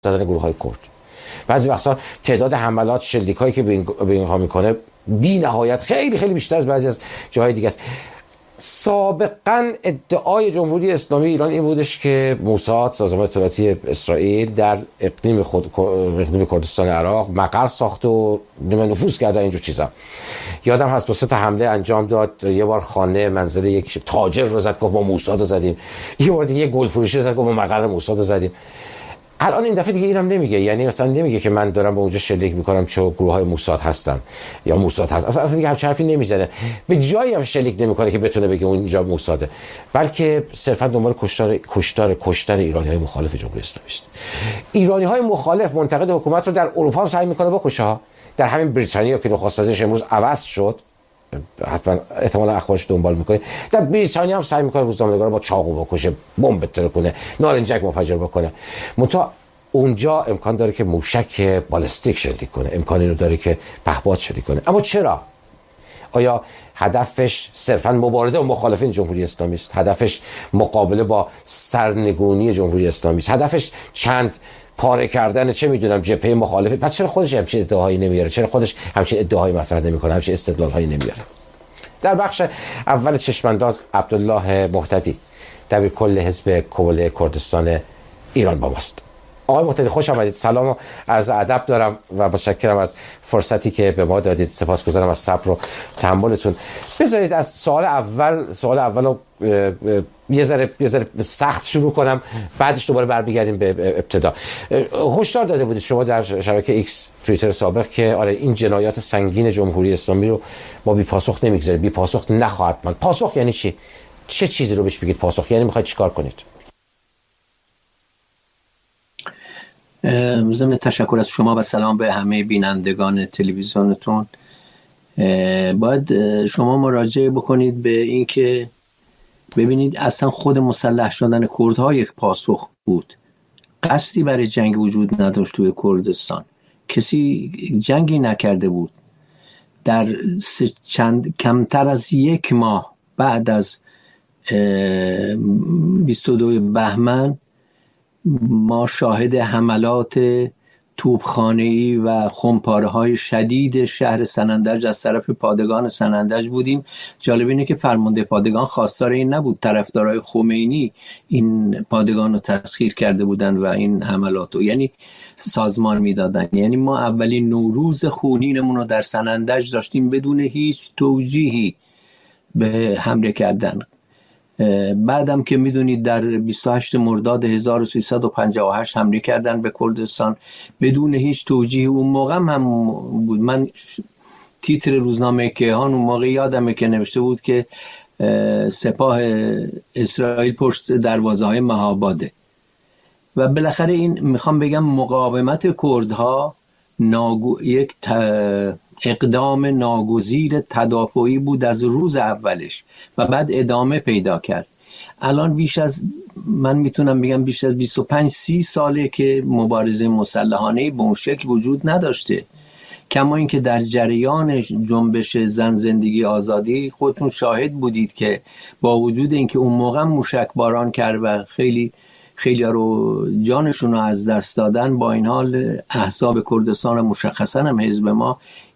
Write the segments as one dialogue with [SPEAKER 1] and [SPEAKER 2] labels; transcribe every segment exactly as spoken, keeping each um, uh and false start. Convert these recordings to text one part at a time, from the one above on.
[SPEAKER 1] زدن گروه های کرد. بعضی وقتا تعداد حملات شلیکایی که به این به اینها میکنه بی نهایت خیلی خیلی بیشتر از بعضی از جاهای دیگه است. سابقا ادعای جمهوری اسلامی ایران این بودش که موساد، سازمان اطلاعاتی اسرائیل، در اقلیم خود اقلیم کردستان عراق مقر ساخت و نفوذ کرده اینجور چیزا. یادم هست دو سه تا حمله انجام داد. یه بار خانه منزل یک تاجر رو زد، گفت ما موساد رو زدیم. یه بار دیگه یک گل فروشی رو زد، گفت ما مقر موساد رو زدیم. الان این دفعه دیگه اینم نمیگه، یعنی مثلا نمیگه که من دارم به اونجا شلیک میکنم چون گروه های موساد هستن یا موساد هست. اصلا اصلا دیگه همچین حرفی نمیزنه. به جایی هم شلیک نمیکنه که بتونه بگه اونجا موساده، بلکه صرفا دنبال کشتار کشتار کشتار ایرانی‌های مخالف جمهوری اسلامی است. ایرانی‌های مخالف منتقد حکومت رو در اروپا هم سعی میکنه بکشه ها. در همین بریتانیا که نخست وزیرش امروز عوض شد، حتما احتمالاً اخبارش دنبال میکنه، در بریتانیا هم سعی میکنه روزنامه‌نگارا با چاقو بکشه، بمب بتره کنه، نارنجک منفجر بکنه. منتها اونجا امکان داره که موشک بالستیک شلیک کنه، امکانی رو داره که پهپاد شلیک کنه. اما چرا؟ آیا هدفش صرفاً مبارزه با مخالفین جمهوری اسلامی است؟ هدفش مقابله با سرنگونی جمهوری اسلامی است؟ هدفش چند پاره کردن چه میدونم جبهه مخالفه؟ پس چرا خودش همچین ادعاهایی نمیاره؟ چرا خودش همچین ادعاهایی مطرح نمیکنه؟ همچین استدلالهایی نمیاره؟ در بخش اول چشمانداز عبدالله محتدی دبیر کل حزب کمل کردستان ایران با ماست. آقای محتدی خوش آمدید. سلام و عرض ادب دارم و متشکرم از فرصتی که به ما دادید. سپاسگزارم از صبر و تحملتون. بذارید از سوال اول سوال اولو یه ذره یه ذره سخت شروع کنم، بعدش دوباره برمیگردیم به ابتدا. هشدار داده بودید شما در شبکه ایکس توییتر سابق که آره این جنایات سنگین جمهوری اسلامی رو ما بی پاسخ نمیگذاریم، بی پاسخ نخواهد ماند. پاسخ یعنی چی؟ چه چیزی رو بهش بگید پاسخ؟ یعنی میخواید چیکار کنید؟
[SPEAKER 2] ضمن تشکر از شما و سلام به همه بینندگان تلویزیونتون. باید شما مراجعه بکنید به این که ببینید اصلا خود مسلح شدن کردها یک پاسخ بود. قصدی برای جنگ وجود نداشت توی کردستان، کسی جنگی نکرده بود. در چند کمتر از یک ماه بعد از بیست و دو بهمن ما شاهد حملات توپخانه‌ای و خمپاره‌های شدید شهر سنندج از طرف پادگان سنندج بودیم. جالب اینه که فرمانده پادگان خواستار این نبود، طرفدارای خمینی این پادگان رو تسخیر کرده بودن و این حملات رو یعنی سازمان میدادن. یعنی ما اولین نوروز خونینمون رو در سنندج داشتیم بدون هیچ توجیهی به حمله کردن. بعدم که میدونید در بیست و هشت مرداد هزار و سیصد و پنجاه و هشت حمله کردن به کردستان بدون هیچ توجیه. اون موقع هم بود، من تیتر روزنامه کیهان اون موقع یادمه که نوشته بود که سپاه اسرائیل پشت دروازه های مهاباده. و بالاخره این میخوام بگم مقاومت کردها ناگو... یک ت... اقدام ناگزیر تدافعی بود از روز اولش و بعد ادامه پیدا کرد. الان بیش از من میتونم بگم بیش از بیست و پنج سی ساله که مبارزه مسلحانه به اون شکل وجود نداشته. کما اینکه در جریان جنبش زن زندگی آزادی خودتون شاهد بودید که با وجود اینکه اون موقع موشک باران کرد و خیلی خیلی رو جانشون رو از دست دادن، با این حال احزاب کردستان مشخصا هم حزب ما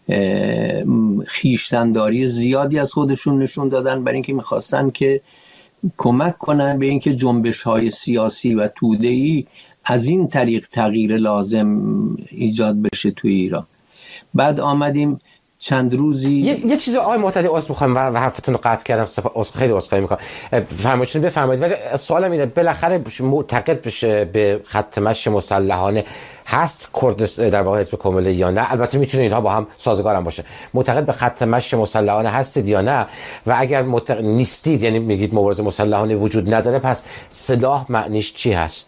[SPEAKER 2] خیشتنداری زیادی از خودشون نشون دادن برای اینکه میخواستن که کمک کنن به اینکه جنبش‌های سیاسی و توده‌ای از این طریق تغییر لازم ایجاد بشه توی ایران. بعد آمدیم چند روزی
[SPEAKER 1] یه, یه چیز آقای محتدی عذر می‌خوام و حرفتون رو قطع کردم، خیلی عذرخواهی می‌کنم، فرمایشتون بفرمایید. ولی سوالم اینه بالاخره معتقد بشه به خط مشی مسلحانه هست کردستان در واقع حزب کمل یا نه؟ البته میتونه اینها با هم سازگار هم باشه. معتقد به خط مشی مسلحانه هستید یا نه؟ و اگر معتقد نیستید، یعنی میگید مبارزه مسلحانه وجود نداره، پس سلاح معنیش چی هست؟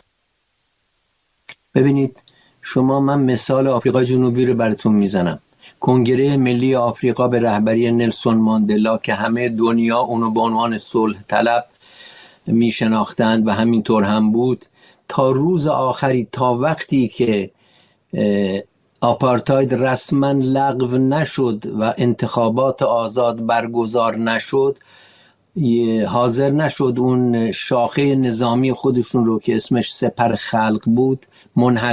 [SPEAKER 2] ببینید شما، من مثال آفریقای جنوبی رو براتون میزنم. کنگره ملی آفریقا به رهبری نلسون ماندلا که همه دنیا اونو به عنوان صلح طلب میشناختند و همینطور هم بود، تا روز آخری، تا وقتی که آپارتاید رسما لغو نشد و انتخابات آزاد برگزار نشد، حاضر نشد اون شاخه نظامی خودشون رو که اسمش سپر خلق بود منحل